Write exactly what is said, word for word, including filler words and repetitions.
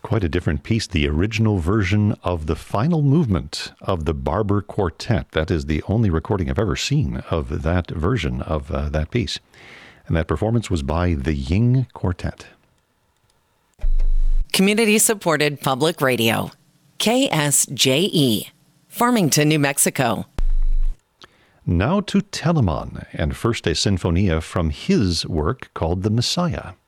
Quite a different piece, the original version of the final movement of the Barber Quartet. That is the only recording I've ever seen of that version of uh, that piece. And that performance was by the Ying Quartet. Community-supported public radio. K S J E. Farmington, New Mexico. Now to Telemann, and first a sinfonia from his work called The Messiah.